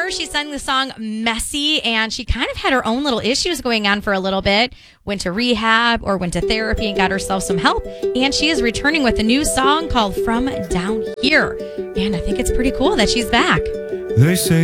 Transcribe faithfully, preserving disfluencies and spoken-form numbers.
Summer, she sang the song Messy, and she kind of had her own little issues going on for a little bit. Went to rehab or went to therapy and got herself some help. And she is returning with a new song called From Down Here. And I think it's pretty cool that she's back. They say